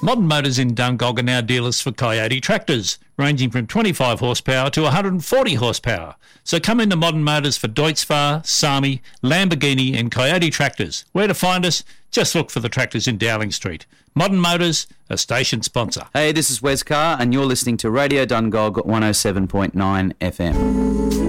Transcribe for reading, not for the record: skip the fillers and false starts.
Modern Motors in Dungog are now dealers for Coyote tractors, ranging from 25 horsepower to 140 horsepower. So come into Modern Motors for Deutz-Fahr, Sami, Lamborghini and Coyote tractors. Where to find us? Just look for the tractors in Dowling Street. Modern Motors, a station sponsor. Hey, this is Wes Carr and you're listening to Radio Dungog 107.9 FM.